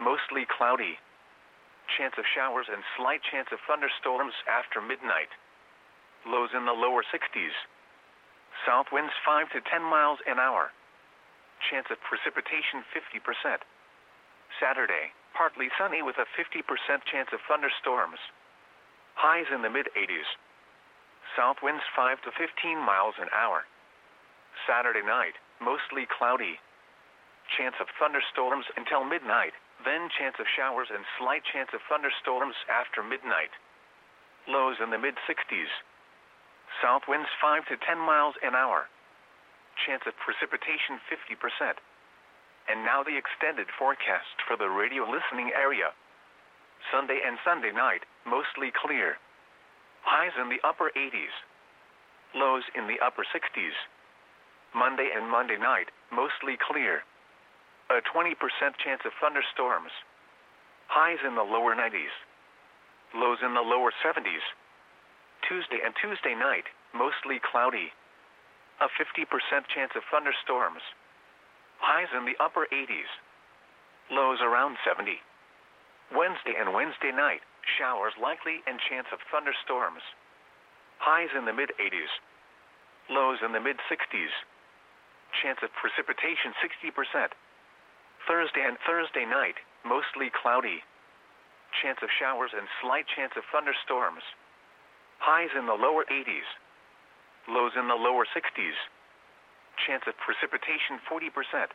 mostly cloudy. Chance of showers and slight chance of thunderstorms after midnight. Lows in the lower 60s. South winds 5 to 10 miles an hour. Chance of precipitation 50%. Saturday, partly sunny with a 50% chance of thunderstorms. Highs in the mid-80s. South winds 5 to 15 miles an hour. Saturday night, mostly cloudy. Chance of thunderstorms until midnight, then chance of showers and slight chance of thunderstorms after midnight. Lows in the mid-60s. South winds 5 to 10 miles an hour. Chance of precipitation 50%. And now the extended forecast for the radio listening area. Sunday and Sunday night, mostly clear. Highs in the upper 80s. Lows in the upper 60s. Monday and Monday night, mostly clear. A 20% chance of thunderstorms. Highs in the lower 90s. Lows in the lower 70s. Tuesday and Tuesday night, mostly cloudy. A 50% chance of thunderstorms. Highs in the upper 80s. Lows around 70. Wednesday and Wednesday night, showers likely and chance of thunderstorms. Highs in the mid-80s. Lows in the mid-60s. Chance of precipitation 60%. Thursday and Thursday night, mostly cloudy. Chance of showers and slight chance of thunderstorms. Highs in the lower 80s. Lows in the lower 60s. Chance of precipitation 40%.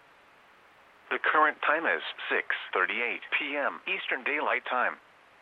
The current time is 6:38 p.m. Eastern Daylight Time.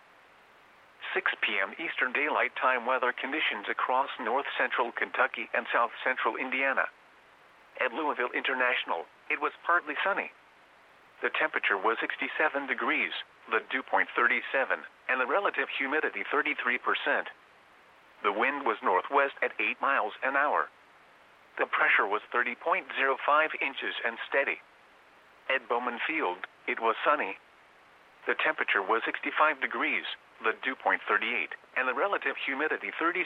6 p.m. Eastern Daylight Time weather conditions across north central Kentucky and south central Indiana. At Louisville International, it was partly sunny. The temperature was 67 degrees, the dew point 37, and the relative humidity 33%. The wind was northwest at 8 miles an hour. The pressure was 30.05 inches and steady. At Bowman Field, it was sunny. The temperature was 65 degrees, the dew point 38, and the relative humidity 36%.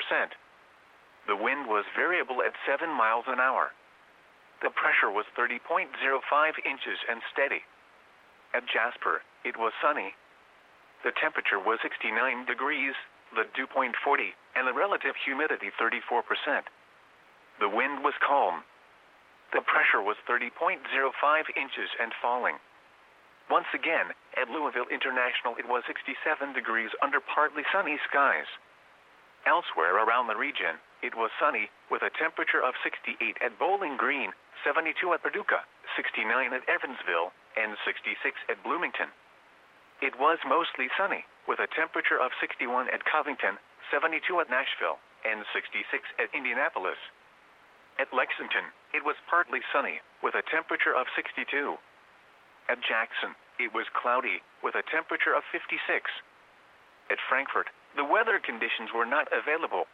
The wind was variable at 7 miles an hour. The pressure was 30.05 inches and steady. At Jasper, it was sunny. The temperature was 69 degrees, the dew point 40, and the relative humidity 34%. The wind was calm. The pressure was 30.05 inches and falling. Once again, at Louisville International, it was 67 degrees under partly sunny skies. Elsewhere around the region, it was sunny, with a temperature of 68 at Bowling Green, 72 at Paducah, 69 at Evansville, and 66 at Bloomington. It was mostly sunny, with a temperature of 61 at Covington, 72 at Nashville, and 66 at Indianapolis. At Lexington, it was partly sunny, with a temperature of 62. At Jackson, it was cloudy, with a temperature of 56. At Frankfort, the weather conditions were not available.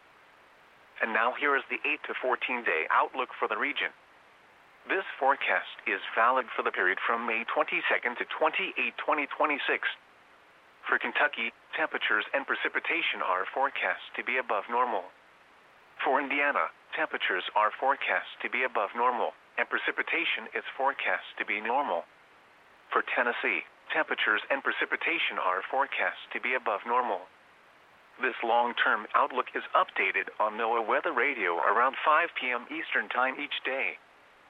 And now here is the 8 to 14-day outlook for the region. This forecast is valid for the period from May 22nd to 28, 2026. For Kentucky, temperatures and precipitation are forecast to be above normal. For Indiana, temperatures are forecast to be above normal, and precipitation is forecast to be normal. For Tennessee, temperatures and precipitation are forecast to be above normal. This long-term outlook is updated on NOAA Weather Radio around 5 p.m. Eastern Time each day.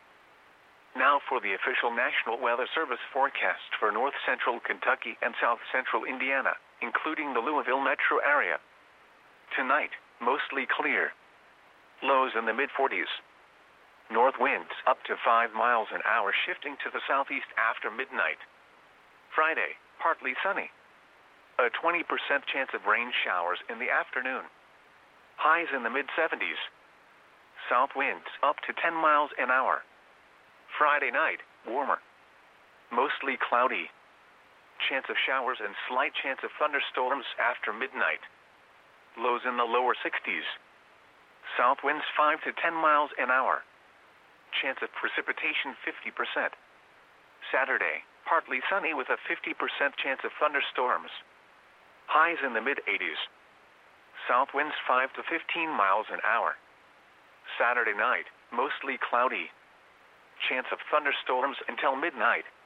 Now for the official National Weather Service forecast for north central Kentucky and south central Indiana, including the Louisville metro area. Tonight, mostly clear. Lows in the mid-40s. North winds up to 5 miles an hour, shifting to the southeast after midnight. Friday, partly sunny. A 20% chance of rain showers in the afternoon. Highs in the mid-70s. South winds up to 10 miles an hour. Friday night, warmer. Mostly cloudy. Chance of showers and slight chance of thunderstorms after midnight. Lows in the lower 60s. South winds 5 to 10 miles an hour. Chance of precipitation 50%. Saturday, partly sunny with a 50% chance of thunderstorms. Highs in the mid-80s. South winds 5 to 15 miles an hour. Saturday night, mostly cloudy. Chance of thunderstorms until midnight,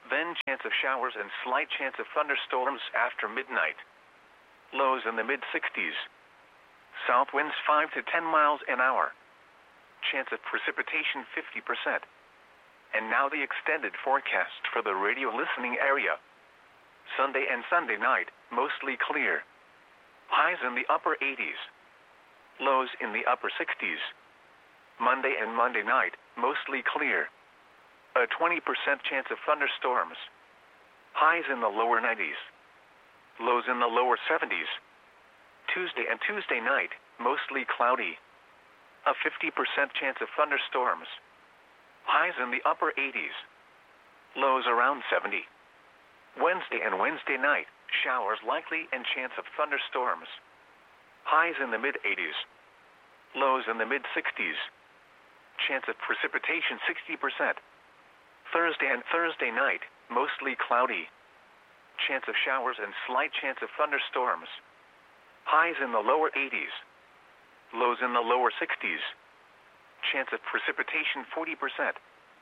then chance of showers and slight chance of thunderstorms after midnight. Lows in the mid-60s. South winds 5 to 10 miles an hour. Chance of precipitation 50%. And now the extended forecast for the radio listening area. Sunday and Sunday night, mostly clear. Highs in the upper 80s. Lows in the upper 60s. Monday and Monday night, mostly clear. A 20% chance of thunderstorms. Highs in the lower 90s. Lows in the lower 70s. Tuesday and Tuesday night, mostly cloudy. A 50% chance of thunderstorms. Highs in the upper 80s. Lows around 70. Wednesday and Wednesday night, showers likely and chance of thunderstorms. Highs in the mid-80s. Lows in the mid-60s. Chance of precipitation 60%. Thursday and Thursday night, mostly cloudy. Chance of showers and slight chance of thunderstorms. Highs in the lower 80s. Lows in the lower 60s. Chance of precipitation 40%.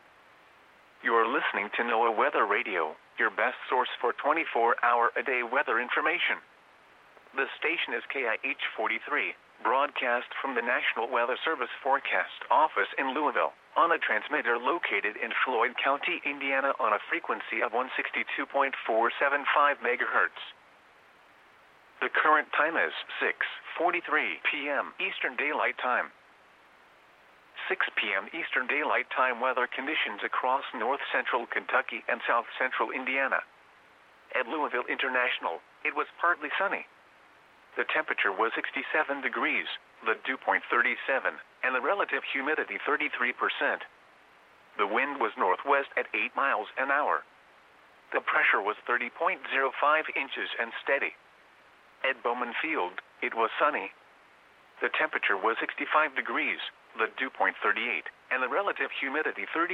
You are listening to NOAA Weather Radio, your best source for 24-hour-a-day weather information. The station is KIH 43, broadcast from the National Weather Service Forecast Office in Louisville, on a transmitter located in Floyd County, Indiana on a frequency of 162.475 megahertz. The current time is 6:43 p.m. Eastern Daylight Time. 6 p.m. Eastern Daylight Time weather conditions across north-central Kentucky and south-central Indiana. At Louisville International, it was partly sunny. The temperature was 67 degrees, the dew point 37, and the relative humidity 33%. The wind was northwest at 8 miles an hour. The pressure was 30.05 inches and steady. At Bowman Field, it was sunny. The temperature was 65 degrees, the dew point 38, and the relative humidity 36%.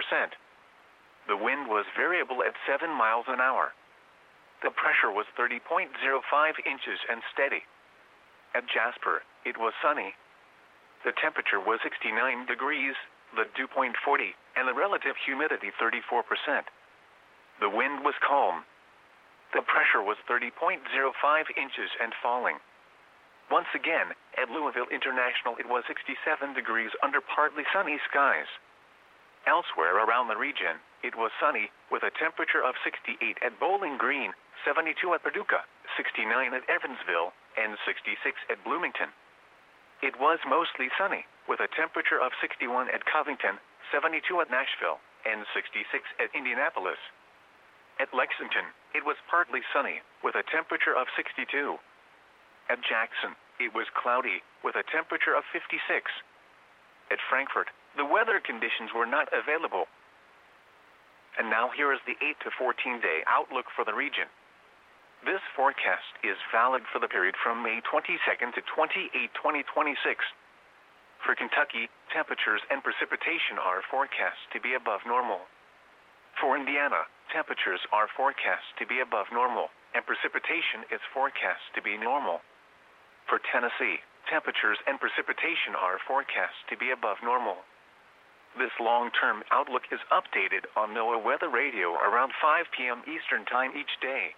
The wind was variable at 7 miles an hour. The pressure was 30.05 inches and steady. At Jasper, it was sunny. The temperature was 69 degrees, the dew point 40, and the relative humidity 34%. The wind was calm. The pressure was 30.05 inches and falling. Once again, at Louisville International it was 67 degrees under partly sunny skies. Elsewhere around the region, it was sunny, with a temperature of 68 at Bowling Green, 72 at Paducah, 69 at Evansville, and 66 at Bloomington. It was mostly sunny, with a temperature of 61 at Covington, 72 at Nashville, and 66 at Indianapolis. At Lexington, it was partly sunny, with a temperature of 62. At Jackson, it was cloudy, with a temperature of 56. At Frankfort, the weather conditions were not available. And now here is the 8 to 14-day outlook for the region. This forecast is valid for the period from May 22nd to 28, 2026. For Kentucky, temperatures and precipitation are forecast to be above normal. For Indiana, temperatures are forecast to be above normal, and precipitation is forecast to be normal. For Tennessee, temperatures and precipitation are forecast to be above normal. This long-term outlook is updated on NOAA Weather Radio around 5 p.m. Eastern Time each day.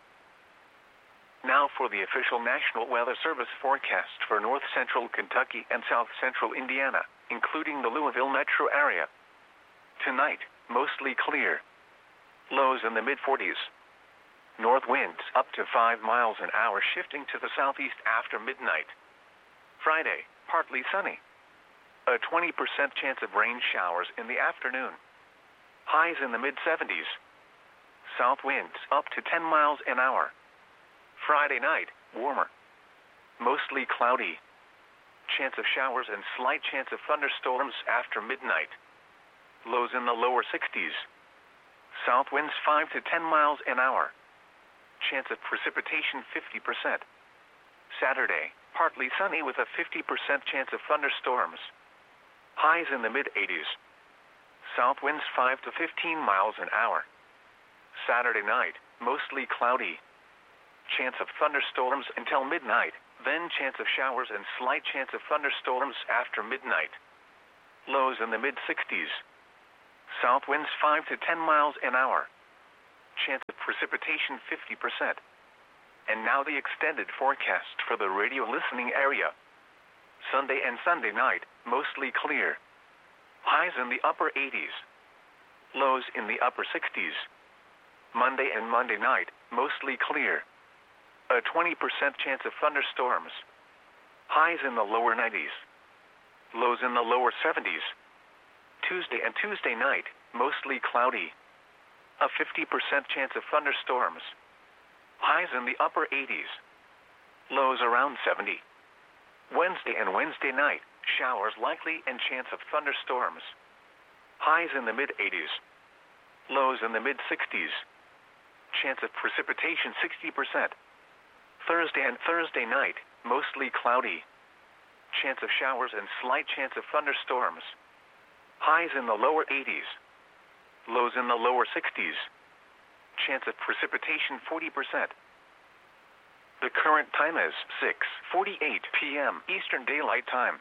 Now for the official National Weather Service forecast for north-central Kentucky and south-central Indiana, including the Louisville metro area. Tonight, mostly clear. Lows in the mid-40s. North winds up to 5 miles an hour shifting to the southeast after midnight. Friday, partly sunny. A 20% chance of rain showers in the afternoon. Highs in the mid-70s. South winds up to 10 miles an hour. Friday night, warmer. Mostly cloudy. Chance of showers and slight chance of thunderstorms after midnight. Lows in the lower 60s. South winds 5 to 10 miles an hour. Chance of precipitation 50%. Saturday, partly sunny with a 50% chance of thunderstorms. Highs in the mid-80s. South winds 5 to 15 miles an hour. Saturday night, mostly cloudy. Chance of thunderstorms until midnight, then chance of showers and slight chance of thunderstorms after midnight. Lows in the mid-60s. South winds 5 to 10 miles an hour. Chance of precipitation 50%. And now the extended forecast for the radio listening area. Sunday and Sunday night, mostly clear. Highs in the upper 80s. Lows in the upper 60s. Monday and Monday night, mostly clear. A 20% chance of thunderstorms. Highs in the lower 90s. Lows in the lower 70s. Tuesday and Tuesday night, mostly cloudy. A 50% chance of thunderstorms. Highs in the upper 80s. Lows around 70. Wednesday and Wednesday night, showers likely and chance of thunderstorms. Highs in the mid-80s. Lows in the mid-60s. Chance of precipitation 60%. Thursday and Thursday night, mostly cloudy. Chance of showers and slight chance of thunderstorms. Highs in the lower 80s. Lows in the lower 60s. Chance of precipitation 40%. The current time is 6:48 p.m. Eastern Daylight Time.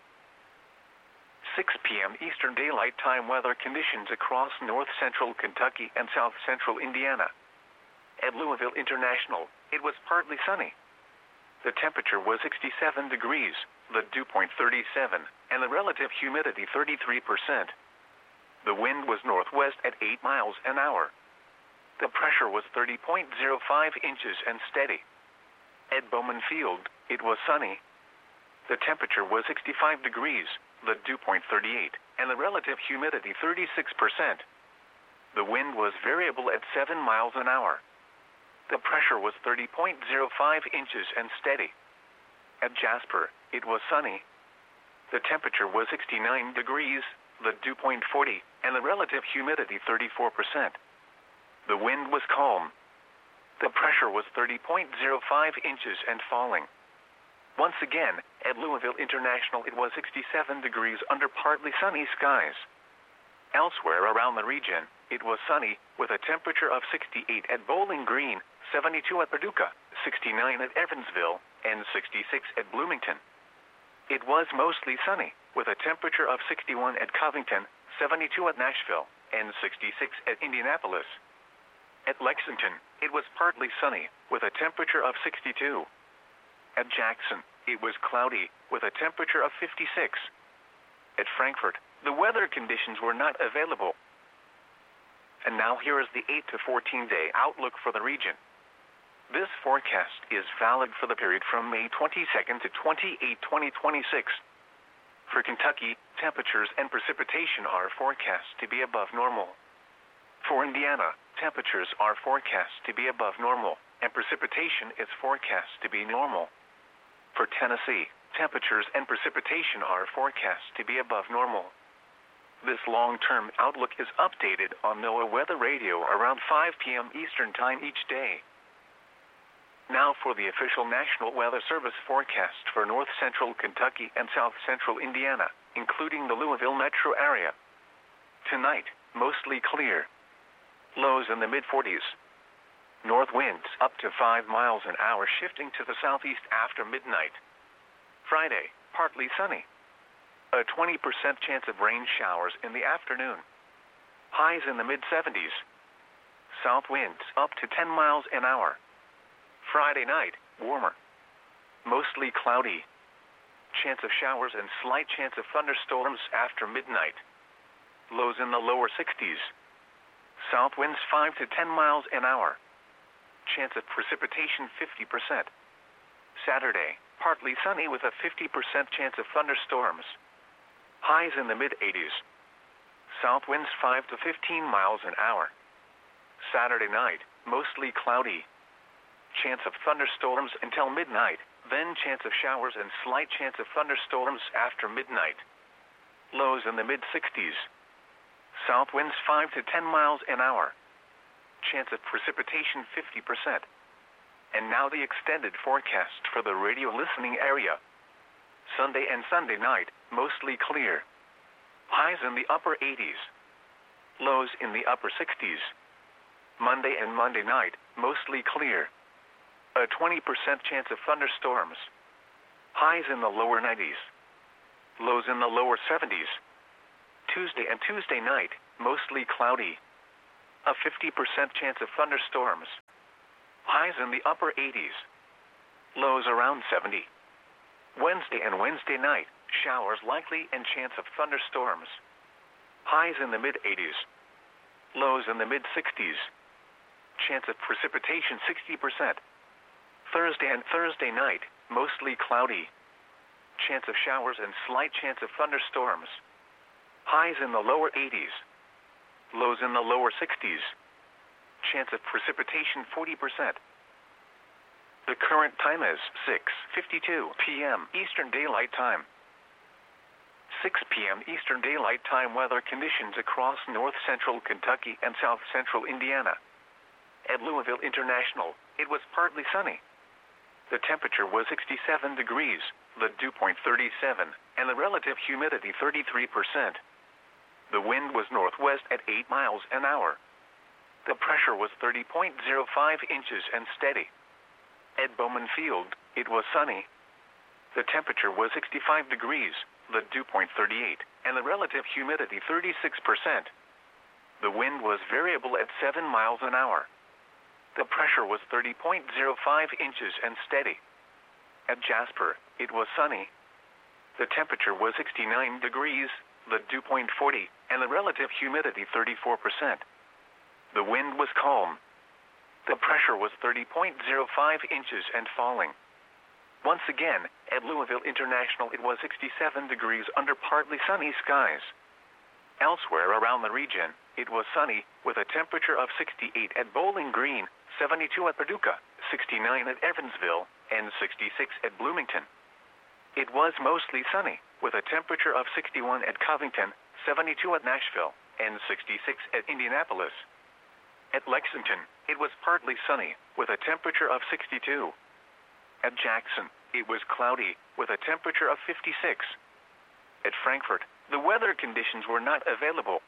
6 p.m. Eastern Daylight Time weather conditions across north central Kentucky and south central Indiana. At Louisville International, it was partly sunny. The temperature was 67 degrees, the dew point 37, and the relative humidity 33%. The wind was northwest at 8 miles an hour. The pressure was 30.05 inches and steady. At Bowman Field, it was sunny. The temperature was 65 degrees, the dew point 38, and the relative humidity 36%. The wind was variable at 7 miles an hour. The pressure was 30.05 inches and steady. At Jasper, it was sunny. The temperature was 69 degrees, the dew point 40, and the relative humidity 34%. The wind was calm. The pressure was 30.05 inches and falling. Once again, at Louisville International it was 67 degrees under partly sunny skies. Elsewhere around the region, it was sunny, with a temperature of 68 at Bowling Green, 72 at Paducah, 69 at Evansville, and 66 at Bloomington. It was mostly sunny, with a temperature of 61 at Covington, 72 at Nashville, and 66 at Indianapolis. At Lexington, it was partly sunny, with a temperature of 62. At Jackson, it was cloudy, with a temperature of 56. At Frankfort, the weather conditions were not available. And now here is the 8 to 14-day outlook for the region. This forecast is valid for the period from May 22nd to 28, 2026. For Kentucky, temperatures and precipitation are forecast to be above normal. For Indiana, temperatures are forecast to be above normal, and precipitation is forecast to be normal. For Tennessee, temperatures and precipitation are forecast to be above normal. This long-term outlook is updated on NOAA Weather Radio around 5 p.m. Eastern Time each day. Now for the official National Weather Service forecast for north central Kentucky and south central Indiana, including the Louisville metro area. Tonight, mostly clear. Lows in the mid-40s. North winds up to 5 miles an hour shifting to the southeast after midnight. Friday, partly sunny. A 20% chance of rain showers in the afternoon. Highs in the mid-70s. South winds up to 10 miles an hour. Friday night, warmer. Mostly cloudy. Chance of showers and slight chance of thunderstorms after midnight. Lows in the lower 60s. South winds 5 to 10 miles an hour. Chance of precipitation 50%. Saturday, partly sunny with a 50% chance of thunderstorms. Highs in the mid-80s. South winds 5 to 15 miles an hour. Saturday night, mostly cloudy. Chance of thunderstorms until midnight, then chance of showers and slight chance of thunderstorms after midnight. Lows in the mid-60s. South winds 5 to 10 miles an hour. Chance of precipitation 50%. And now the extended forecast for the radio listening area. Sunday and Sunday night, mostly clear. Highs in the upper 80s. Lows in the upper 60s. Monday and Monday night, mostly clear. A 20% chance of thunderstorms. Highs in the lower 90s. Lows in the lower 70s. Tuesday and Tuesday night, mostly cloudy. A 50% chance of thunderstorms. Highs in the upper 80s. Lows around 70. Wednesday and Wednesday night, showers likely and chance of thunderstorms. Highs in the mid-80s. Lows in the mid-60s. Chance of precipitation 60%. Thursday and Thursday night, mostly cloudy. Chance of showers and slight chance of thunderstorms. Highs in the lower 80s. Lows in the lower 60s. Chance of precipitation 40%. The current time is 6:52 p.m. Eastern Daylight Time. 6 p.m. Eastern Daylight Time weather conditions across north central Kentucky and south central Indiana. At Louisville International, it was partly sunny. The temperature was 67 degrees, the dew point 37, and the relative humidity 33%. The wind was northwest at 8 miles an hour. The pressure was 30.05 inches and steady. At Bowman Field, it was sunny. The temperature was 65 degrees, the dew point 38, and the relative humidity 36%. The wind was variable at 7 miles an hour. The pressure was 30.05 inches and steady. At Jasper, it was sunny. The temperature was 69 degrees, the dew point 40, and the relative humidity 34%. The wind was calm. The pressure was 30.05 inches and falling. Once again, at Louisville International it was 67 degrees under partly sunny skies. Elsewhere around the region, it was sunny, with a temperature of 68 at Bowling Green, 72 at Paducah, 69 at Evansville, and 66 at Bloomington. It was mostly sunny, with a temperature of 61 at Covington, 72 at Nashville, and 66 at Indianapolis. At Lexington, it was partly sunny, with a temperature of 62. At Jackson, it was cloudy, with a temperature of 56. At Frankfort, the weather conditions were not available.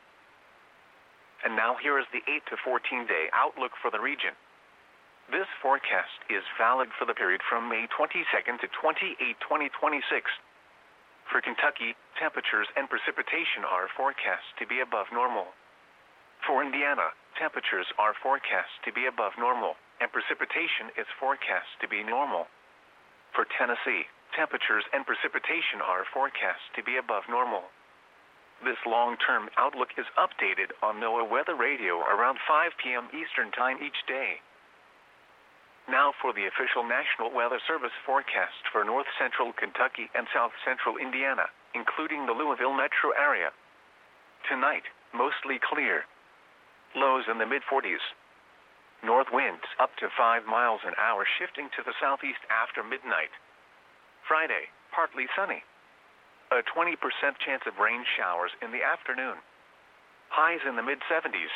And now here is the 8 to 14-day outlook for the region. This forecast is valid for the period from May 22nd to 28, 2026. For Kentucky, temperatures and precipitation are forecast to be above normal. For Indiana, temperatures are forecast to be above normal, and precipitation is forecast to be normal. For Tennessee, temperatures and precipitation are forecast to be above normal. This long-term outlook is updated on NOAA Weather Radio around 5 p.m. Eastern Time each day. Now for the official National Weather Service forecast for north central Kentucky and south central Indiana, including the Louisville metro area. Tonight, mostly clear. Lows in the mid-40s. North winds up to 5 miles an hour shifting to the southeast after midnight. Friday, partly sunny. A 20% chance of rain showers in the afternoon. Highs in the mid-70s.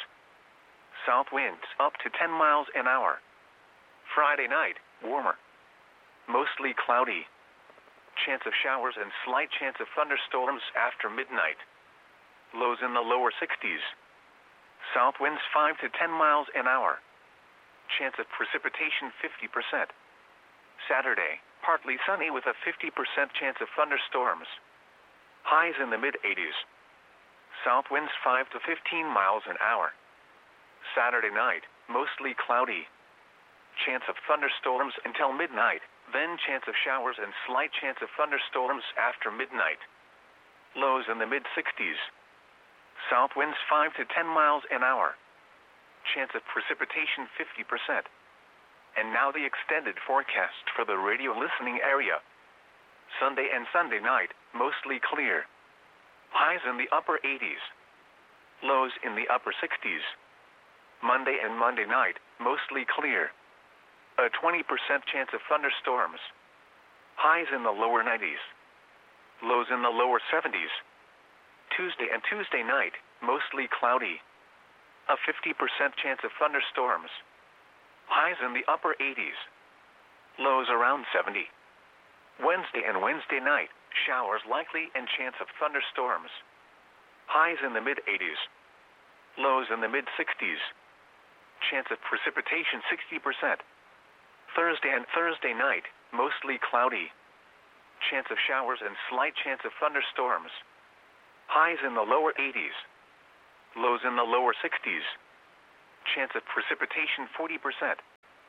South winds up to 10 miles an hour. Friday night, warmer. Mostly cloudy. Chance of showers and slight chance of thunderstorms after midnight. Lows in the lower 60s. South winds 5 to 10 miles an hour. Chance of precipitation 50%. Saturday, partly sunny with a 50% chance of thunderstorms. Highs in the mid-80s. South winds 5 to 15 miles an hour. Saturday night, mostly cloudy. Chance of thunderstorms until midnight, then chance of showers and slight chance of thunderstorms after midnight. Lows in the mid-60s. South winds 5 to 10 miles an hour. Chance of precipitation 50%. And now the extended forecast for the radio listening area. Sunday and Sunday night, mostly clear. Highs in the upper 80s. Lows in the upper 60s. Monday and Monday night, mostly clear. A 20% chance of thunderstorms. Highs in the lower 90s. Lows in the lower 70s. Tuesday and Tuesday night, mostly cloudy. A 50% chance of thunderstorms. Highs in the upper 80s. Lows around 70. Wednesday and Wednesday night, showers likely and chance of thunderstorms. Highs in the mid-80s. Lows in the mid-60s. Chance of precipitation 60%. Thursday and Thursday night, mostly cloudy. Chance of showers and slight chance of thunderstorms. Highs in the lower 80s. Lows in the lower 60s. chance of precipitation 40%.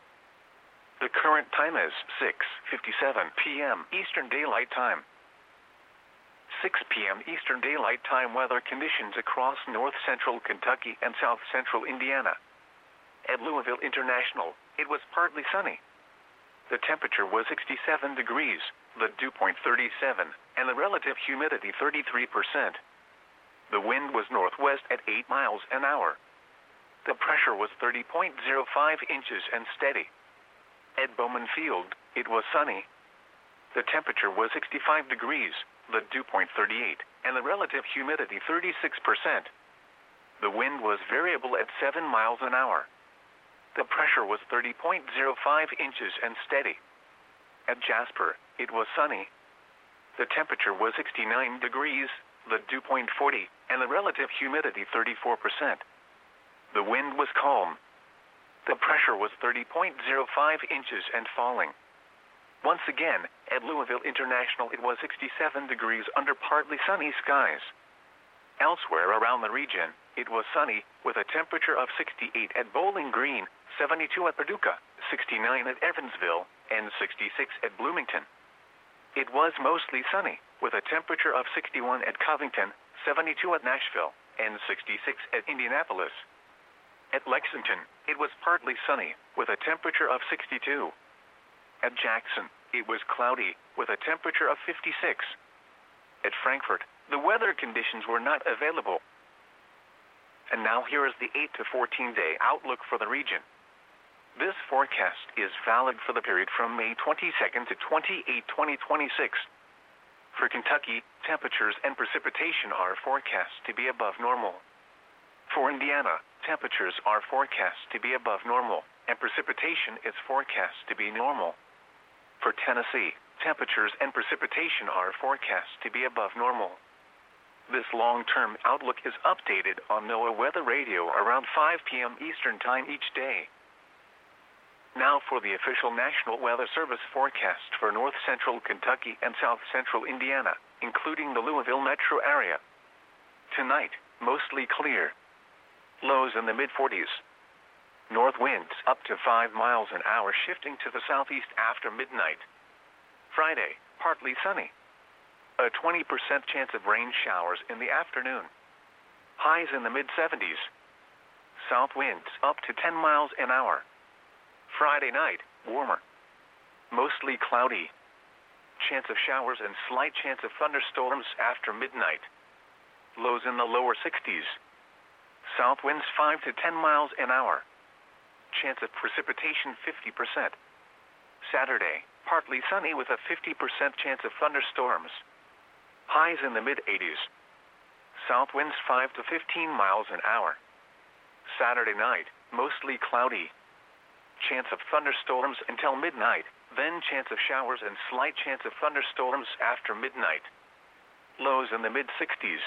The current time is 6:57 p.m. Eastern Daylight Time. 6 p.m. Eastern Daylight Time weather conditions across north central Kentucky and south central Indiana. At Louisville International, it was partly sunny. The temperature was 67 degrees, the dew point 37, and the relative humidity 33%. The wind was northwest at 8 miles an hour. The pressure was 30.05 inches and steady. At Bowman Field, it was sunny. The temperature was 65 degrees, the dew point 38, and the relative humidity 36%. The wind was variable at 7 miles an hour. The pressure was 30.05 inches and steady. At Jasper, it was sunny. The temperature was 69 degrees, the dew point 40, and the relative humidity 34%. The wind was calm. The pressure was 30.05 inches and falling. Once again, at Louisville International, it was 67 degrees under partly sunny skies. Elsewhere around the region, it was sunny, with a temperature of 68 at Bowling Green, 72 at Paducah, 69 at Evansville, and 66 at Bloomington. It was mostly sunny, with a temperature of 61 at Covington, 72 at Nashville, and 66 at Indianapolis. At Lexington, it was partly sunny, with a temperature of 62. At Jackson, it was cloudy, with a temperature of 56. At Frankfort, the weather conditions were not available. And now here is the 8 to 14-day outlook for the region. This forecast is valid for the period from May 22nd to 28, 2026. For Kentucky, temperatures and precipitation are forecast to be above normal. For Indiana, temperatures are forecast to be above normal, and precipitation is forecast to be normal. For Tennessee, temperatures and precipitation are forecast to be above normal. This long-term outlook is updated on NOAA Weather Radio around 5 p.m. Eastern Time each day. Now for the official National Weather Service forecast for north central Kentucky and south central Indiana, including the Louisville metro area. Tonight, mostly clear. Lows in the mid-40s. North winds up to 5 miles an hour, shifting to the southeast after midnight. Friday, partly sunny. A 20% chance of rain showers in the afternoon. Highs in the mid-70s. South winds up to 10 miles an hour. Friday night, warmer. Mostly cloudy. Chance of showers and slight chance of thunderstorms after midnight. Lows in the lower 60s. South winds 5 to 10 miles an hour. Chance of precipitation 50%. Saturday, partly sunny with a 50% chance of thunderstorms. Highs in the mid-80s. South winds 5 to 15 miles an hour. Saturday night, mostly cloudy. Chance of thunderstorms until midnight, then chance of showers and slight chance of thunderstorms after midnight. Lows in the mid-60s.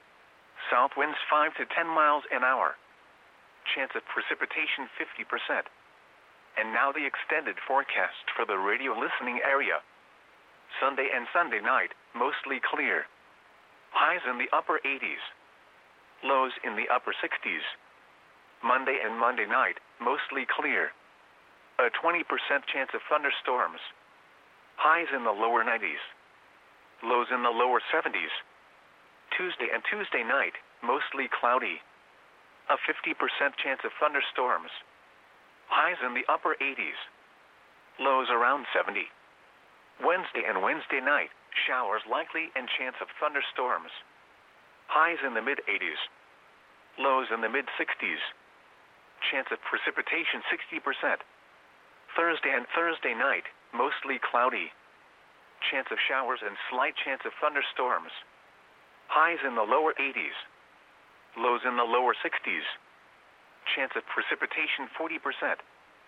South winds 5 to 10 miles an hour. Chance of precipitation 50%. And now the extended forecast for the radio listening area. Sunday and Sunday night, mostly clear. Highs in the upper 80s. Lows in the upper 60s. Monday and Monday night, mostly clear. A 20% chance of thunderstorms. Highs in the lower 90s. Lows in the lower 70s. Tuesday and Tuesday night, mostly cloudy. A 50% chance of thunderstorms. Highs in the upper 80s. Lows around 70. Wednesday and Wednesday night, showers likely and chance of thunderstorms. Highs in the mid-80s. Lows in the mid-60s. Chance of precipitation 60%. Thursday and Thursday night, mostly cloudy. Chance of showers and slight chance of thunderstorms. Highs in the lower 80s. Lows in the lower 60s. Chance of precipitation 40%.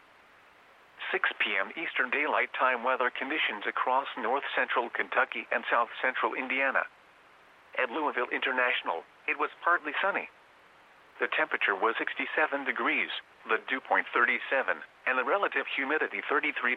6 p.m. Eastern Daylight Time weather conditions across north central Kentucky and south central Indiana. At Louisville International, it was partly sunny. The temperature was 67 degrees, the dew point 37, and the relative humidity 33%.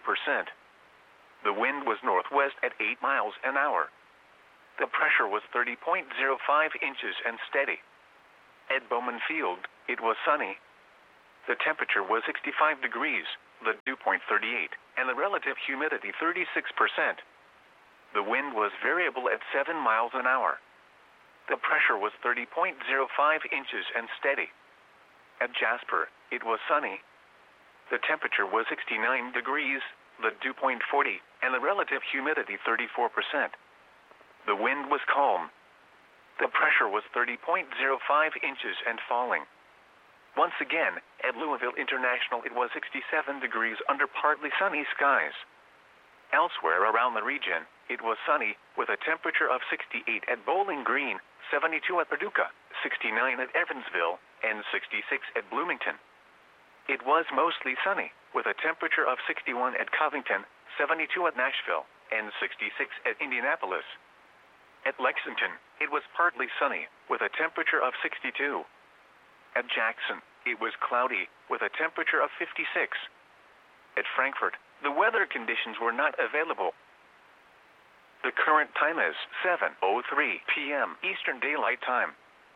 The wind was northwest at 8 miles an hour. The pressure was 30.05 inches and steady. At Bowman Field, it was sunny. The temperature was 65 degrees, the dew point 38, and the relative humidity 36%. The wind was variable at 7 miles an hour. The pressure was 30.05 inches and steady. At Jasper, it was sunny. The temperature was 69 degrees, the dew point 40, and the relative humidity 34%. The wind was calm. The pressure was 30.05 inches and falling. Once again, at Louisville International, it was 67 degrees under partly sunny skies. Elsewhere around the region, it was sunny, with a temperature of 68 at Bowling Green, 72 at Paducah, 69 at Evansville, and 66 at Bloomington. It was mostly sunny, with a temperature of 61 at Covington, 72 at Nashville, and 66 at Indianapolis. At Lexington, it was partly sunny, with a temperature of 62. At Jackson, it was cloudy, with a temperature of 56. At Frankfort, the weather conditions were not available. The current time is 7:03 p.m. Eastern Daylight Time.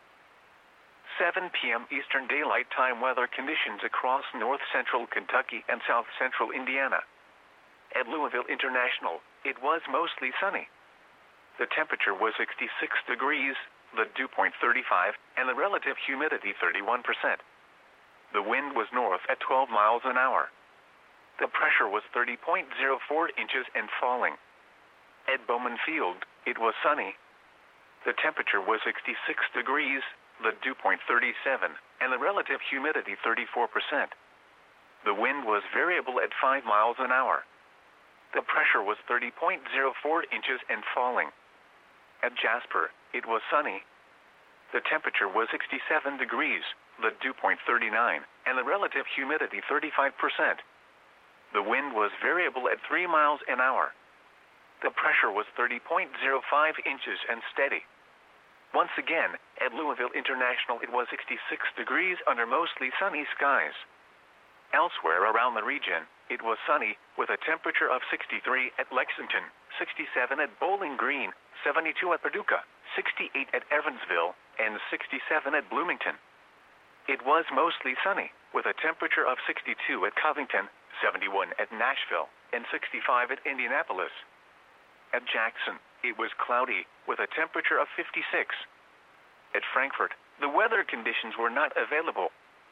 7 p.m. Eastern Daylight Time weather conditions across north-central Kentucky and south-central Indiana. At Louisville International, it was mostly sunny. The temperature was 66 degrees, the dew point 35, and the relative humidity 31%. The wind was north at 12 miles an hour. The pressure was 30.04 inches and falling. At Bowman Field, it was sunny. The temperature was 66 degrees, the dew point 37, and the relative humidity 34%. The wind was variable at 5 miles an hour. The pressure was 30.04 inches and falling. At Jasper, it was sunny. The temperature was 67 degrees, the dew point 39, and the relative humidity 35%. The wind was variable at 3 miles an hour. The pressure was 30.05 inches and steady. Once again, at Louisville International, it was 66 degrees under mostly sunny skies. Elsewhere around the region, it was sunny, with a temperature of 63 at Lexington, 67 at Bowling Green, 72 at Paducah, 68 at Evansville, and 67 at Bloomington. It was mostly sunny, with a temperature of 62 at Covington, 71 at Nashville, and 65 at Indianapolis. At Jackson, it was cloudy, with a temperature of 56. At Frankfort, the weather conditions were not available.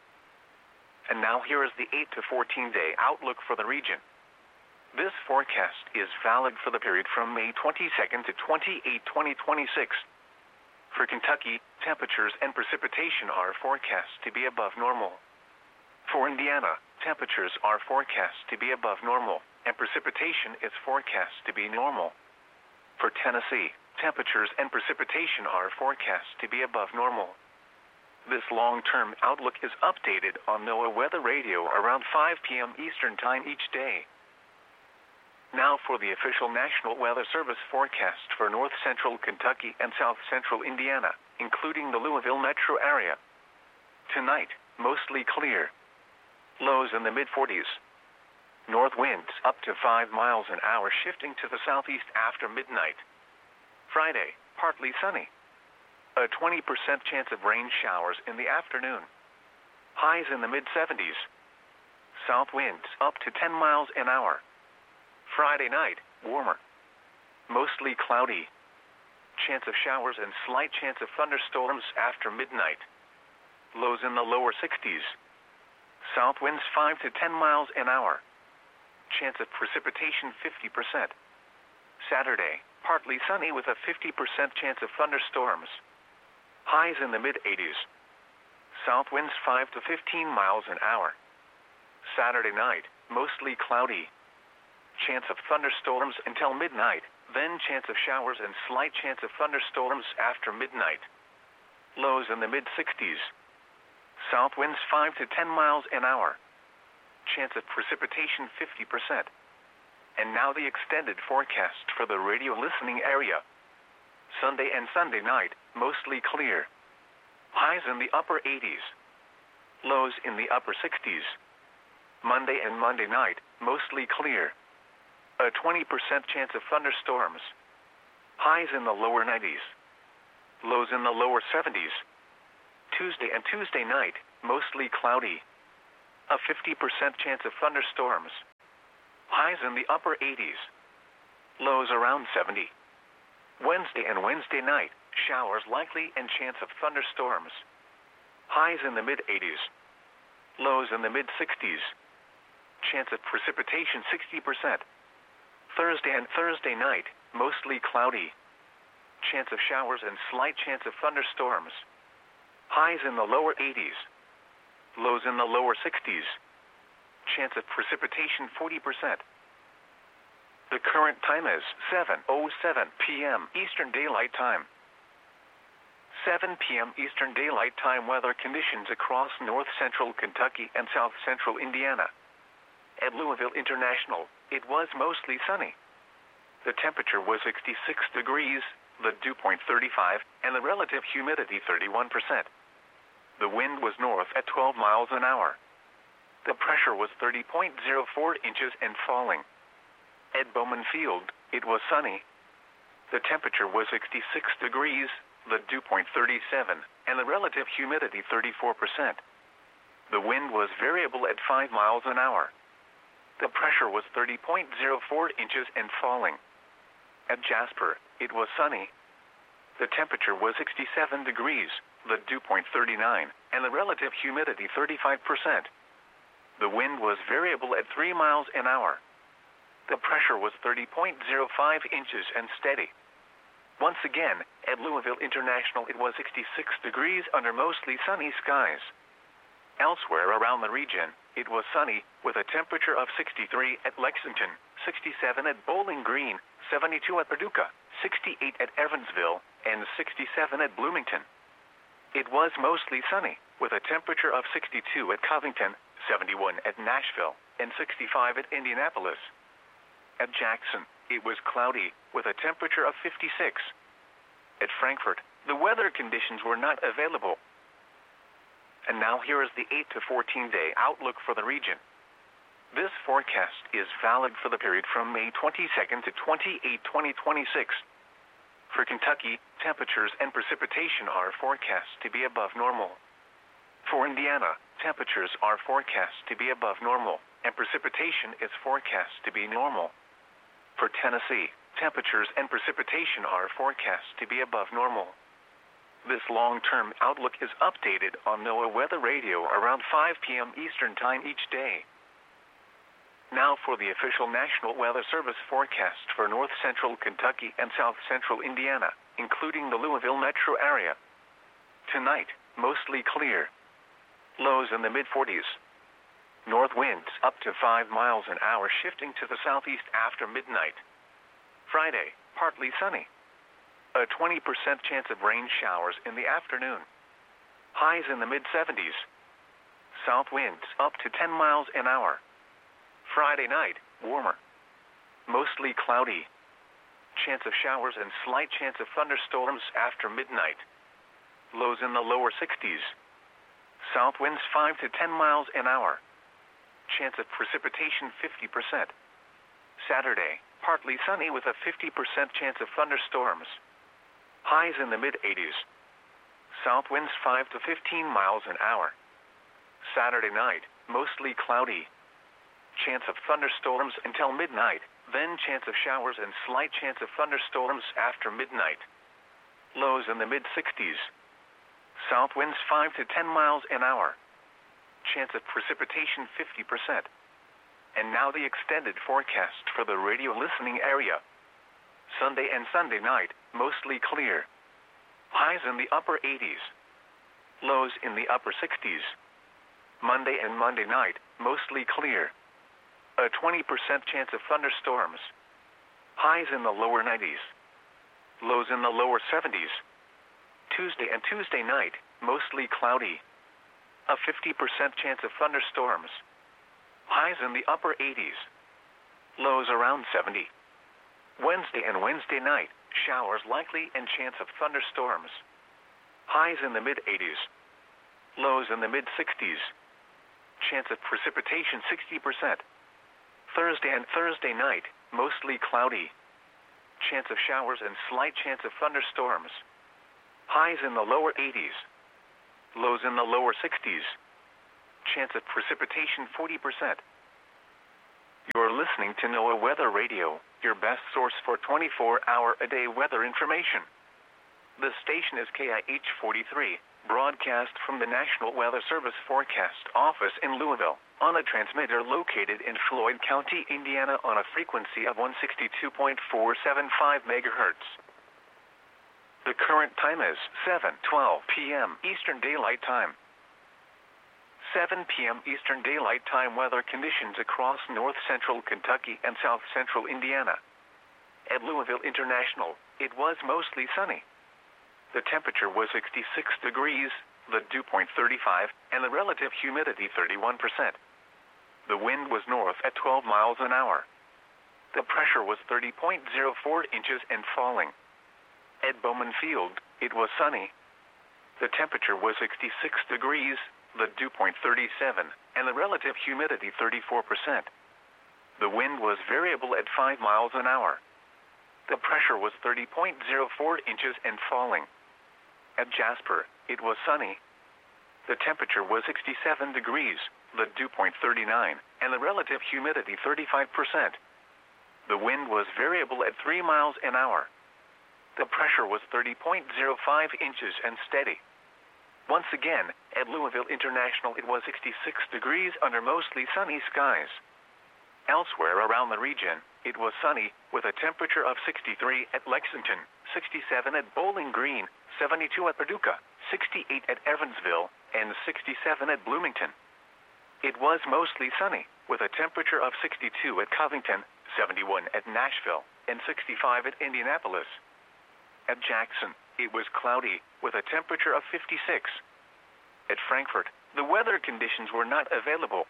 And now here is the 8 to 14-day outlook for the region. This forecast is valid for the period from May 22nd to 28, 2026. For Kentucky, temperatures and precipitation are forecast to be above normal. For Indiana, temperatures are forecast to be above normal, and precipitation is forecast to be normal. For Tennessee, temperatures and precipitation are forecast to be above normal. This long-term outlook is updated on NOAA Weather Radio around 5 p.m. Eastern Time each day. Now for the official National Weather Service forecast for north-central Kentucky and south-central Indiana, including the Louisville metro area. Tonight, mostly clear. Lows in the mid-40s. North winds up to 5 miles an hour, shifting to the southeast after midnight. Friday, partly sunny. A 20% chance of rain showers in the afternoon. Highs in the mid-70s. South winds up to 10 miles an hour. Friday night, warmer. Mostly cloudy. Chance of showers and slight chance of thunderstorms after midnight. Lows in the lower 60s. South winds 5 to 10 miles an hour. Chance of precipitation 50%. Saturday, partly sunny with a 50% chance of thunderstorms. Highs in the mid-80s. South winds 5 to 15 miles an hour. Saturday night, mostly cloudy. Chance of thunderstorms until midnight, then chance of showers and slight chance of thunderstorms after midnight. Lows in the mid-60s. South winds 5 to 10 miles an hour. Chance of precipitation 50%. And now the extended forecast for the radio listening area. Sunday and Sunday night, mostly clear. Highs in the upper 80s. Lows in the upper 60s. Monday and Monday night, mostly clear. A 20% chance of thunderstorms. Highs in the lower 90s. Lows in the lower 70s. Tuesday and Tuesday night, mostly cloudy. A 50% chance of thunderstorms. Highs in the upper 80s. Lows around 70. Wednesday and Wednesday night, showers likely and chance of thunderstorms. Highs in the mid-80s. Lows in the mid-60s. Chance of precipitation 60%. Thursday and Thursday night, mostly cloudy. Chance of showers and slight chance of thunderstorms. Highs in the lower 80s. Lows in the lower 60s. Chance of precipitation 40%. The current time is 7:07 p.m. Eastern Daylight Time. 7 p.m. Eastern Daylight Time weather conditions across north central Kentucky and south central Indiana. At Louisville International, it was mostly sunny. The temperature was 66 degrees, the dew point 35, and the relative humidity 31%. The wind was north at 12 miles an hour. The pressure was 30.04 inches and falling. At Bowman Field, it was sunny. The temperature was 66 degrees, the dew point 37, and the relative humidity 34%. The wind was variable at 5 miles an hour. The pressure was 30.04 inches and falling. At Jasper, it was sunny. The temperature was 67 degrees, the dew point 39, and the relative humidity 35%. The wind was variable at 3 miles an hour. The pressure was 30.05 inches and steady. Once again, at Louisville International it was 66 degrees under mostly sunny skies. Elsewhere around the region, it was sunny, with a temperature of 63 at Lexington, 67 at Bowling Green, 72 at Paducah, 68 at Evansville, and 67 at Bloomington. It was mostly sunny, with a temperature of 62 at Covington, 71 at Nashville, and 65 at Indianapolis. At Jackson, it was cloudy, with a temperature of 56. At Frankfort, the weather conditions were not available. And now here is the 8 to 14-day outlook for the region. This forecast is valid for the period from May 22nd to 28, 2026. For Kentucky, temperatures and precipitation are forecast to be above normal. For Indiana, temperatures are forecast to be above normal, and precipitation is forecast to be normal. For Tennessee, temperatures and precipitation are forecast to be above normal. This long-term outlook is updated on NOAA Weather Radio around 5 p.m. Eastern Time each day. Now for the official National Weather Service forecast for north central Kentucky and south central Indiana, including the Louisville metro area. Tonight, mostly clear. Lows in the mid-40s. North winds up to 5 miles an hour shifting to the southeast after midnight. Friday, partly sunny. A 20% chance of rain showers in the afternoon. Highs in the mid-70s. South winds up to 10 miles an hour. Friday night, warmer. Mostly cloudy. Chance of showers and slight chance of thunderstorms after midnight. Lows in the lower 60s. South winds 5 to 10 miles an hour. Chance of precipitation 50%. Saturday, partly sunny with a 50% chance of thunderstorms. Highs in the mid-80s. South winds 5 to 15 miles an hour. Saturday night, mostly cloudy. Chance of thunderstorms until midnight, then chance of showers and slight chance of thunderstorms after midnight. Lows in the mid-60s. South winds 5 to 10 miles an hour. Chance of precipitation 50%. And now the extended forecast for the radio listening area. Sunday and Sunday night, mostly clear. Highs in the upper 80s. Lows in the upper 60s. Monday and Monday night, mostly clear. A 20% chance of thunderstorms. Highs in the lower 90s. Lows in the lower 70s. Tuesday and Tuesday night, mostly cloudy. A 50% chance of thunderstorms. Highs in the upper 80s. Lows around 70. Wednesday and Wednesday night, showers likely and chance of thunderstorms. Highs in the mid-80s. Lows in the mid-60s. Chance of precipitation 60%. Thursday and Thursday night, mostly cloudy. Chance of showers and slight chance of thunderstorms. Highs in the lower 80s. Lows in the lower 60s. Chance of precipitation 40%. You're listening to NOAA Weather Radio, your best source for 24-hour-a-day weather information. The station is KIH 43, broadcast from the National Weather Service Forecast Office in Louisville, on a transmitter located in Floyd County, Indiana, on a frequency of 162.475 megahertz. The current time is 7:12 p.m. Eastern Daylight Time. 7 p.m. Eastern Daylight Time weather conditions across north-central Kentucky and south-central Indiana. At Louisville International, it was mostly sunny. The temperature was 66 degrees, the dew point 35, and the relative humidity 31%. The wind was north at 12 miles an hour. The pressure was 30.04 inches and falling. At Bowman Field, it was sunny. The temperature was 66 degrees, the dew point 37, and the relative humidity 34%. The wind was variable at 5 miles an hour. The pressure was 30.04 inches and falling. At Jasper, it was sunny. The temperature was 67 degrees, the dew point 39, and the relative humidity 35%. The wind was variable at 3 miles an hour. The pressure was 30.05 inches and steady. Once again, at Louisville International, it was 66 degrees under mostly sunny skies. Elsewhere around the region, it was sunny, with a temperature of 63 at Lexington, 67 at Bowling Green, 72 at Paducah, 68 at Evansville, and 67 at Bloomington. It was mostly sunny, with a temperature of 62 at Covington, 71 at Nashville, and 65 at Indianapolis. At Jackson, it was cloudy, with a temperature of 56. At Frankfort, the weather conditions were not available.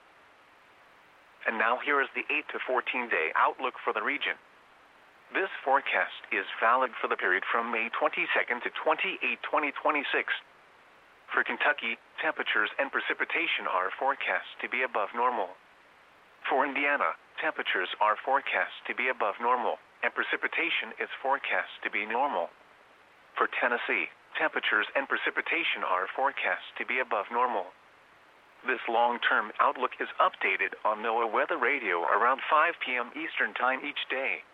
And now here is the 8 to 14-day outlook for the region. This forecast is valid for the period from May 22nd to 28, 2026. For Kentucky, temperatures and precipitation are forecast to be above normal. For Indiana, temperatures are forecast to be above normal, and precipitation is forecast to be normal. For Tennessee, temperatures and precipitation are forecast to be above normal. This long-term outlook is updated on NOAA Weather Radio around 5 p.m. Eastern Time each day.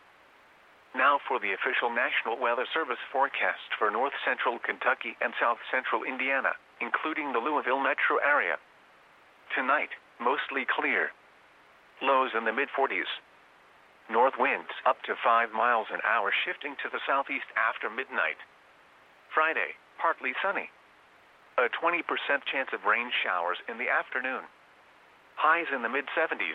Now for the official National Weather Service forecast for north-central Kentucky and south-central Indiana, including the Louisville metro area. Tonight, mostly clear. Lows in the mid-40s. North winds up to 5 miles an hour, shifting to the southeast after midnight. Friday, partly sunny. A 20% chance of rain showers in the afternoon. Highs in the mid-70s.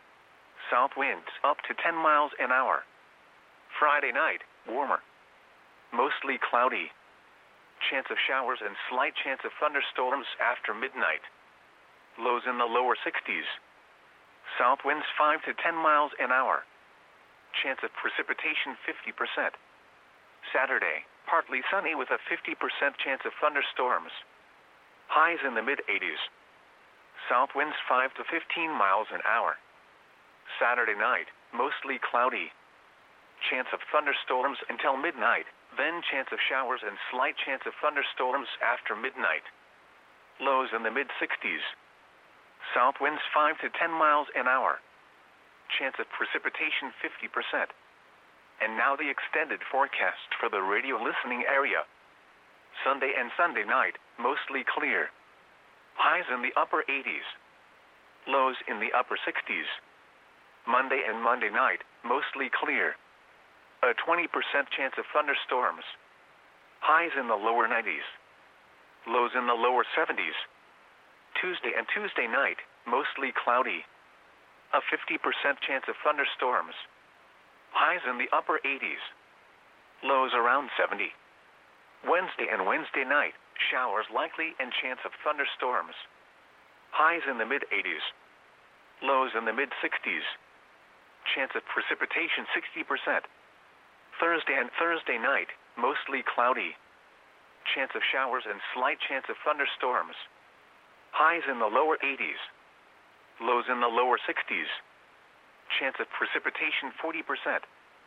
South winds up to 10 miles an hour. Friday night, warmer. Mostly cloudy. Chance of showers and slight chance of thunderstorms after midnight. Lows in the lower 60s. South winds 5 to 10 miles an hour. Chance of precipitation 50%. Saturday, partly sunny with a 50% chance of thunderstorms. Highs in the mid-80s. South winds 5 to 15 miles an hour. Saturday night, mostly cloudy. Chance of thunderstorms until midnight, then chance of showers and slight chance of thunderstorms after midnight. Lows in the mid-60s. South winds 5 to 10 miles an hour. Chance of precipitation 50%. And now the extended forecast for the radio listening area. Sunday and Sunday night, mostly clear. Highs in the upper 80s. Lows in the upper 60s. Monday and Monday night, mostly clear. A 20% chance of thunderstorms. Highs in the lower 90s. Lows in the lower 70s. Tuesday and Tuesday night, mostly cloudy. A 50% chance of thunderstorms. Highs in the upper 80s. Lows around 70. Wednesday and Wednesday night, showers likely and chance of thunderstorms. Highs in the mid-80s. Lows in the mid-60s. Chance of precipitation 60%. Thursday and Thursday night, mostly cloudy. Chance of showers and slight chance of thunderstorms. Highs in the lower 80s. Lows in the lower 60s. Chance of precipitation 40%.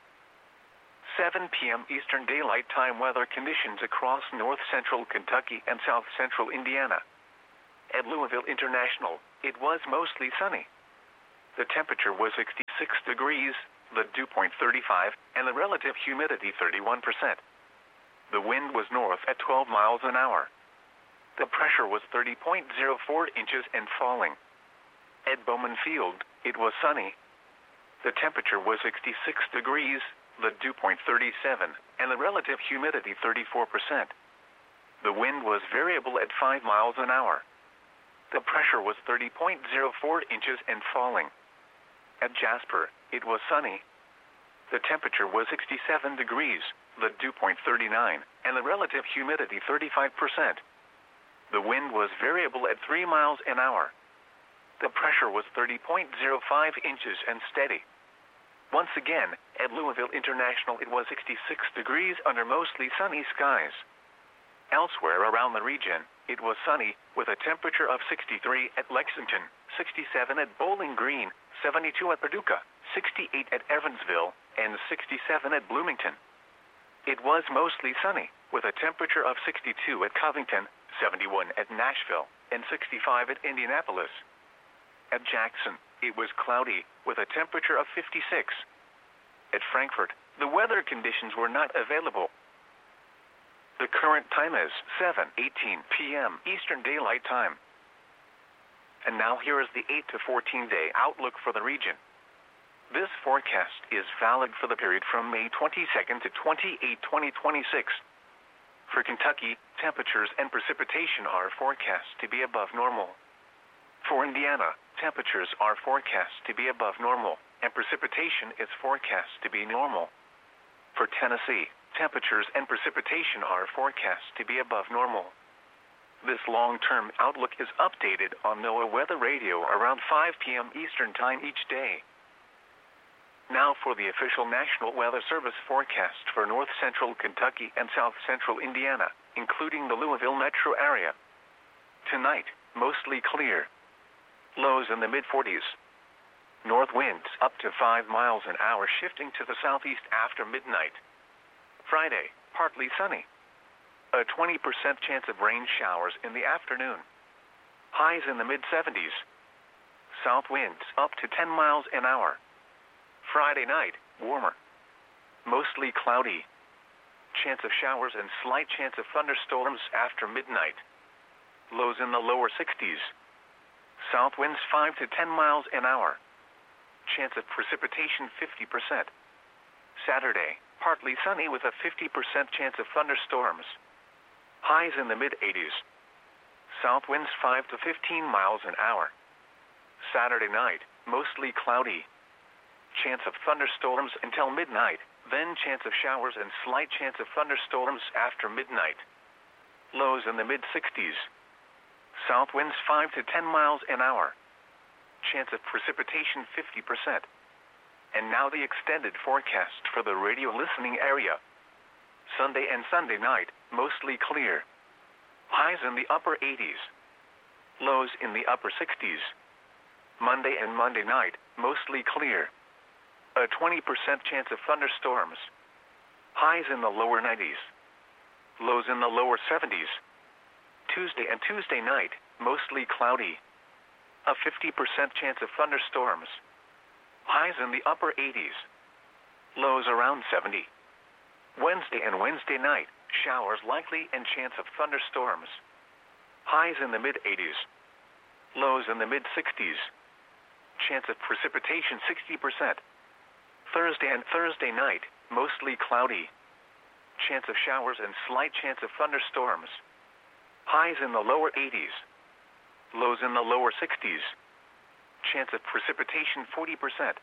7 p.m. Eastern Daylight Time weather conditions across north-central Kentucky and south-central Indiana. At Louisville International, it was mostly sunny. The temperature was 66 degrees, the dew point 35, and the relative humidity 31%. The wind was north at 12 miles an hour. The pressure was 30.04 inches and falling. At Bowman Field, it was sunny. The temperature was 66 degrees, the dew point 37, and the relative humidity 34%. The wind was variable at 5 miles an hour. The pressure was 30.04 inches and falling. At Jasper, it was sunny. The temperature was 67 degrees, the dew point 39, and the relative humidity 35%. The wind was variable at 3 miles an hour. The pressure was 30.05 inches and steady. Once again, at Louisville International, it was 66 degrees under mostly sunny skies. Elsewhere around the region, it was sunny, with a temperature of 63 at Lexington, 67 at Bowling Green, 72 at Paducah, 68 at Evansville, and 67 at Bloomington. It was mostly sunny, with a temperature of 62 at Covington, 71 at Nashville, and 65 at Indianapolis. At Jackson, it was cloudy, with a temperature of 56. At Frankfort, the weather conditions were not available. The current time is 7:18 p.m. Eastern Daylight Time. And now here is the 8 to 14 day outlook for the region. This forecast is valid for the period from May 22nd to 28, 2026. For Kentucky, temperatures and precipitation are forecast to be above normal. For Indiana, temperatures are forecast to be above normal, and precipitation is forecast to be normal. For Tennessee, temperatures and precipitation are forecast to be above normal. This long-term outlook is updated on NOAA Weather Radio around 5 p.m. Eastern Time each day. Now for the official National Weather Service forecast for north central Kentucky and south central Indiana, including the Louisville metro area. Tonight, mostly clear. Lows in the mid-40s. North winds up to 5 miles an hour, shifting to the southeast after midnight. Friday, partly sunny. A 20% chance of rain showers in the afternoon. Highs in the mid-70s. South winds up to 10 miles an hour. Friday night, warmer. Mostly cloudy. Chance of showers and slight chance of thunderstorms after midnight. Lows in the lower 60s. South winds 5 to 10 miles an hour. Chance of precipitation 50%. Saturday, partly sunny with a 50% chance of thunderstorms. Highs in the mid-80s. South winds 5 to 15 miles an hour. Saturday night, mostly cloudy. Chance of thunderstorms until midnight, then chance of showers and slight chance of thunderstorms after midnight. Lows in the mid-60s. South winds 5 to 10 miles an hour. Chance of precipitation 50%. And now the extended forecast for the radio listening area. Sunday and Sunday night, mostly clear. Highs in the upper 80s. Lows in the upper 60s. Monday and Monday night, mostly clear. A 20% chance of thunderstorms. Highs in the lower 90s. Lows in the lower 70s. Tuesday and Tuesday night, mostly cloudy. A 50% chance of thunderstorms. Highs in the upper 80s. Lows around 70. Wednesday and Wednesday night, showers likely and chance of thunderstorms. Highs in the mid-80s. Lows in the mid-60s. Chance of precipitation 60%. Thursday and Thursday night, mostly cloudy. Chance of showers and slight chance of thunderstorms. Highs in the lower 80s. Lows in the lower 60s. Chance of precipitation 40%.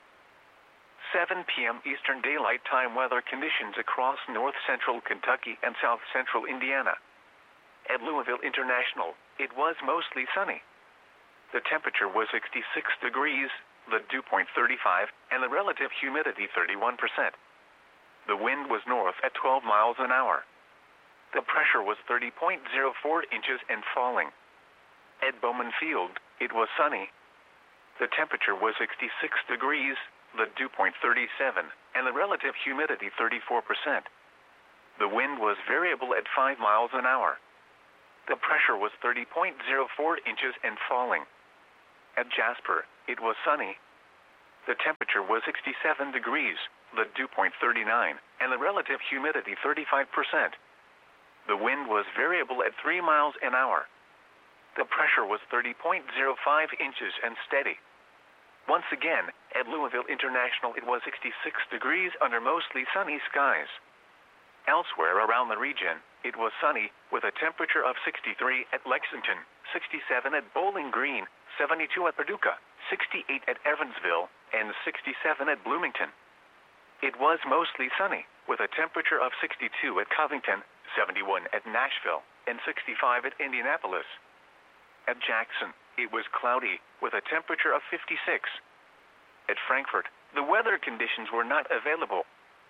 7 p.m. Eastern Daylight Time weather conditions across north central Kentucky and south central Indiana. At Louisville International, it was mostly sunny. The temperature was 66 degrees, the dew point 35, and the relative humidity 31%. The wind was north at 12 miles an hour. The pressure was 30.04 inches and falling. At Bowman Field, it was sunny. The temperature was 66 degrees, the dew point 37, and the relative humidity 34%. The wind was variable at 5 miles an hour. The pressure was 30.04 inches and falling. At Jasper, it was sunny. The temperature was 67 degrees, the dew point 39, and the relative humidity 35%. The wind was variable at 3 miles an hour. The pressure was 30.05 inches and steady. Once again, at Louisville International it was 66 degrees under mostly sunny skies. Elsewhere around the region, it was sunny, with a temperature of 63 at Lexington, 67 at Bowling Green, 72 at Paducah, 68 at Evansville, and 67 at Bloomington. It was mostly sunny, with a temperature of 62 at Covington, 71 at Nashville, and 65 at Indianapolis. At Jackson, it was cloudy, with a temperature of 56. At Frankfort, the weather conditions were not available.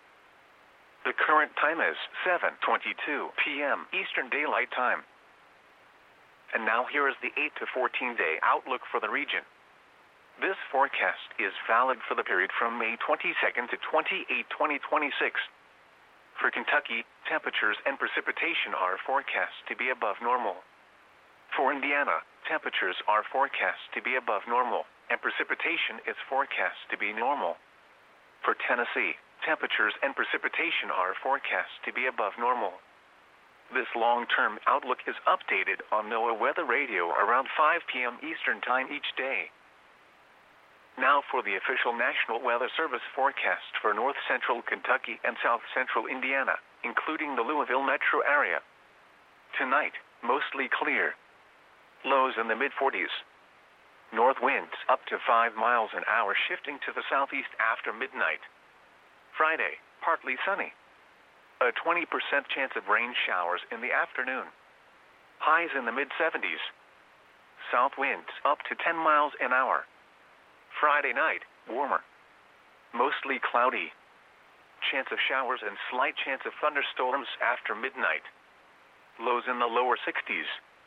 The current time is 7:22 p.m. Eastern Daylight Time. And now here is the 8 to 14-day outlook for the region. This forecast is valid for the period from May 22nd to 28, 2026. For Kentucky, temperatures and precipitation are forecast to be above normal. For Indiana, temperatures are forecast to be above normal, and precipitation is forecast to be normal. For Tennessee, temperatures and precipitation are forecast to be above normal. This long-term outlook is updated on NOAA Weather Radio around 5 p.m. Eastern Time each day. Now for the official National Weather Service forecast for north central Kentucky and south central Indiana, including the Louisville metro area. Tonight, mostly clear. Lows in the mid-40s. North winds up to 5 miles an hour, shifting to the southeast after midnight. Friday, partly sunny. A 20% chance of rain showers in the afternoon. Highs in the mid-70s. South winds up to 10 miles an hour. Friday night, warmer. Mostly cloudy. Chance of showers and slight chance of thunderstorms after midnight. Lows in the lower 60s.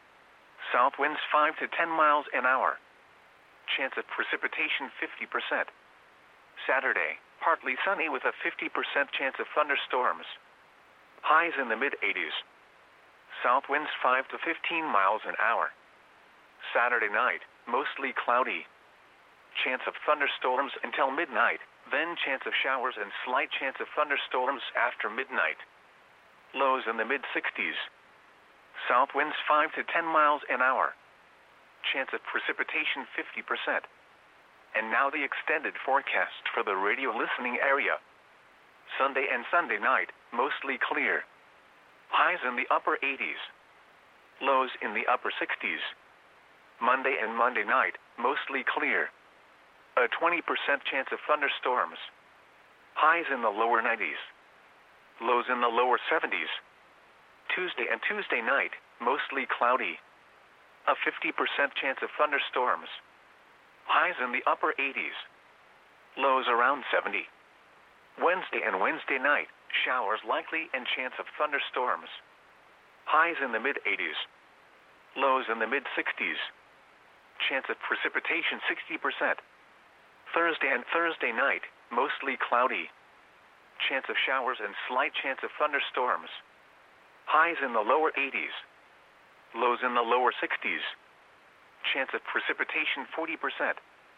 South winds 5 to 10 miles an hour. Chance of precipitation 50%. Saturday, partly sunny with a 50% chance of thunderstorms. Highs in the mid-80s. South winds 5 to 15 miles an hour. Saturday night, mostly cloudy. Chance of thunderstorms until midnight, then chance of showers and slight chance of thunderstorms after midnight. Lows in the mid-60s. South winds 5 to 10 miles an hour. Chance of precipitation 50%. And now the extended forecast for the radio listening area. Sunday and Sunday night, mostly clear. Highs in the upper 80s. Lows in the upper 60s. Monday and Monday night, mostly clear. A 20% chance of thunderstorms. Highs in the lower 90s. Lows in the lower 70s. Tuesday and Tuesday night, mostly cloudy. A 50% chance of thunderstorms. Highs in the upper 80s. Lows around 70. Wednesday and Wednesday night, showers likely and chance of thunderstorms. Highs in the mid-80s. Lows in the mid-60s. Chance of precipitation 60%. Thursday and Thursday night, mostly cloudy. Chance of showers and slight chance of thunderstorms. Highs in the lower 80s. Lows in the lower 60s. Chance of precipitation 40%.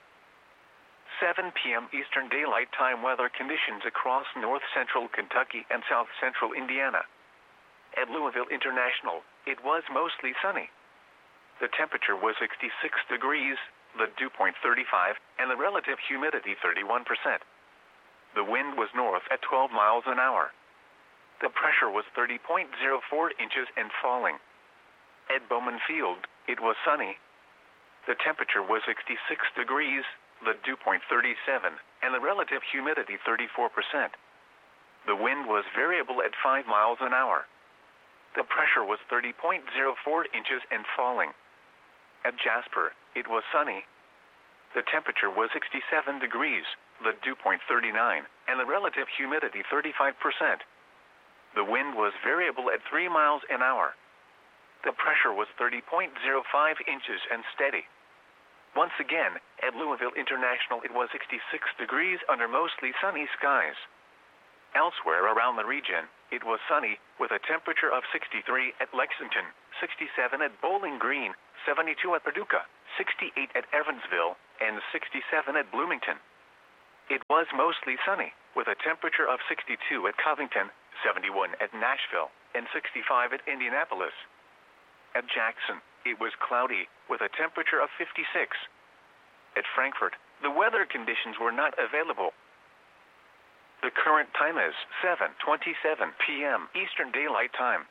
7 p.m. Eastern Daylight Time weather conditions across north central Kentucky and south central Indiana. At Louisville International, it was mostly sunny. The temperature was 66 degrees, the dew point 35, and the relative humidity 31%. The wind was north at 12 miles an hour. The pressure was 30.04 inches and falling. At Bowman Field, it was sunny. The temperature was 66 degrees, the dew point 37, and the relative humidity 34%. The wind was variable at 5 miles an hour. The pressure was 30.04 inches and falling. At Jasper, it was sunny. The temperature was 67 degrees, the dew point 39, and the relative humidity 35%. The wind was variable at 3 miles an hour. The pressure was 30.05 inches and steady. Once again, at Louisville International it was 66 degrees under mostly sunny skies. Elsewhere around the region, it was sunny, with a temperature of 63 at Lexington, 67 at Bowling Green, 72 at Paducah, 68 at Evansville, and 67 at Bloomington. It was mostly sunny, with a temperature of 62 at Covington, 71 at Nashville, and 65 at Indianapolis. At Jackson, it was cloudy, with a temperature of 56. At Frankfort, the weather conditions were not available. The current time is 7:27 p.m. Eastern Daylight Time.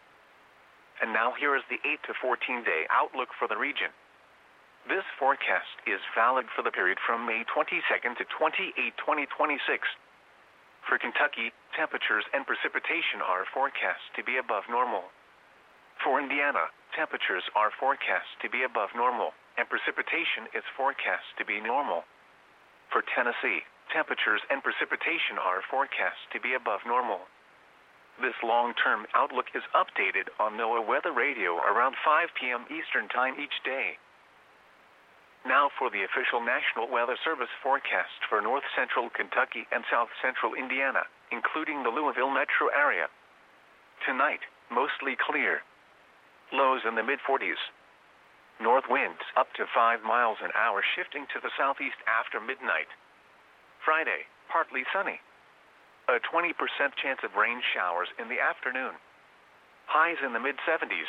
And now here is the 8 to 14-day outlook for the region. This forecast is valid for the period from May 22nd to 28, 2026. For Kentucky, temperatures and precipitation are forecast to be above normal. For Indiana, temperatures are forecast to be above normal, and precipitation is forecast to be normal. For Tennessee, temperatures and precipitation are forecast to be above normal. This long-term outlook is updated on NOAA Weather Radio around 5 p.m. Eastern Time each day. Now for the official National Weather Service forecast for north central Kentucky and south central Indiana, including the Louisville metro area. Tonight, mostly clear. Lows in the mid-40s. North winds up to 5 miles an hour, shifting to the southeast after midnight. Friday, partly sunny. A 20% chance of rain showers in the afternoon. Highs in the mid-70s.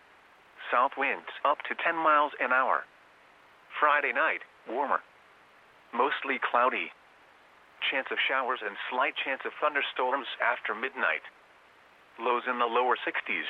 South winds up to 10 miles an hour. Friday night, warmer. Mostly cloudy. Chance of showers and slight chance of thunderstorms after midnight. Lows in the lower 60s.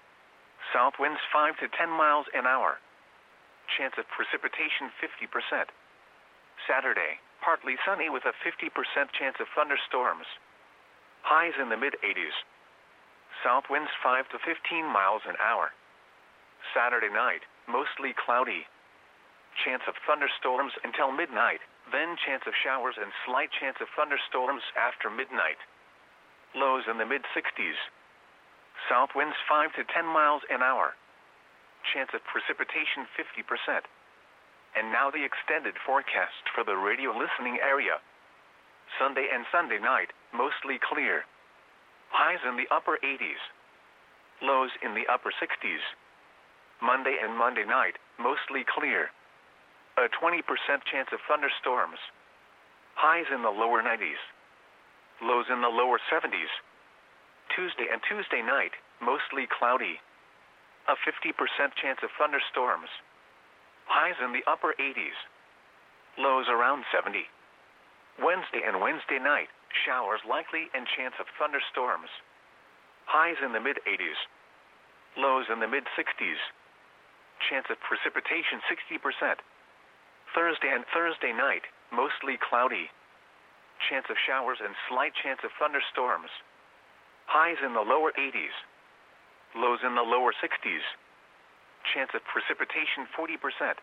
South winds 5 to 10 miles an hour. Chance of precipitation 50%. Saturday, partly sunny with a 50% chance of thunderstorms. Highs in the mid-80s. South winds 5 to 15 miles an hour. Saturday night, mostly cloudy. Chance of thunderstorms until midnight, then chance of showers and slight chance of thunderstorms after midnight. Lows in the mid-60s. South winds 5 to 10 miles an hour. Chance of precipitation 50%. And now the extended forecast for the radio listening area. Sunday and Sunday night, mostly clear. Highs in the upper 80s. Lows in the upper 60s. Monday and Monday night, mostly clear. A 20% chance of thunderstorms. Highs in the lower 90s. Lows in the lower 70s. Tuesday and Tuesday night, mostly cloudy. A 50% chance of thunderstorms. Highs in the upper 80s. Lows around 70. Wednesday and Wednesday night, showers likely and chance of thunderstorms. Highs in the mid-80s. Lows in the mid-60s. Chance of precipitation 60%. Thursday and Thursday night, mostly cloudy. Chance of showers and slight chance of thunderstorms. Highs in the lower 80s. Lows in the lower 60s. Chance of precipitation 40%.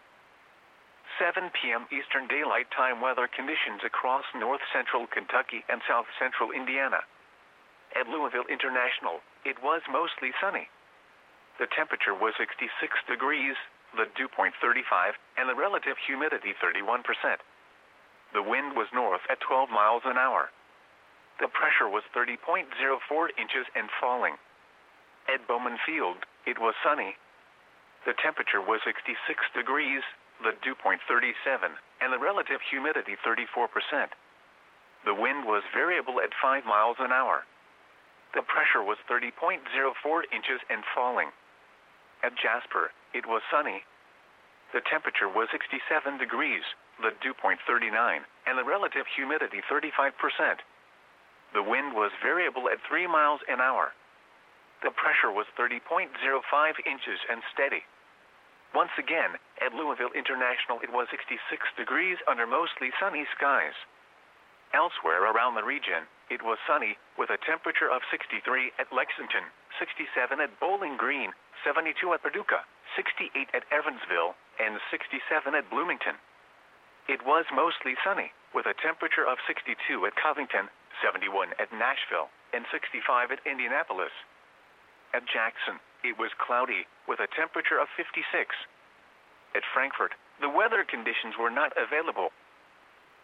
7 p.m. Eastern Daylight Time weather conditions across north central Kentucky and south central Indiana. At Louisville International, it was mostly sunny. The temperature was 66 degrees, the dew point 35, and the relative humidity 31%. The wind was north at 12 miles an hour. The pressure was 30.04 inches and falling. At Bowman Field, it was sunny. The temperature was 66 degrees, the dew point 37, and the relative humidity 34%. The wind was variable at 5 miles an hour. The pressure was 30.04 inches and falling. At Jasper, it was sunny. The temperature was 67 degrees, the dew point 39, and the relative humidity 35%. The wind was variable at 3 miles an hour. The pressure was 30.05 inches and steady. Once again, at Louisville International, it was 66 degrees under mostly sunny skies. Elsewhere around the region, it was sunny, with a temperature of 63 at Lexington, 67 at Bowling Green, 72 at Paducah, 68 at Evansville, and 67 at Bloomington. It was mostly sunny, with a temperature of 62 at Covington, 71 at Nashville, and 65 at Indianapolis. At Jackson, it was cloudy, with a temperature of 56. At Frankfort, the weather conditions were not available.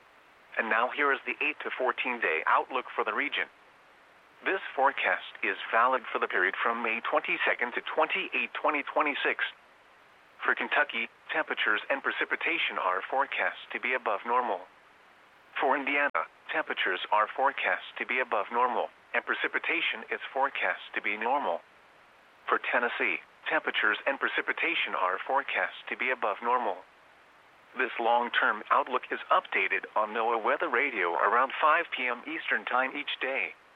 And now here is the 8 to 14-day outlook for the region. This forecast is valid for the period from May 22nd to 28, 2026. For Kentucky, temperatures and precipitation are forecast to be above normal. For Indiana, temperatures are forecast to be above normal, and precipitation is forecast to be normal. For Tennessee, temperatures and precipitation are forecast to be above normal. This long-term outlook is updated on NOAA Weather Radio around 5 p.m. Eastern Time each day.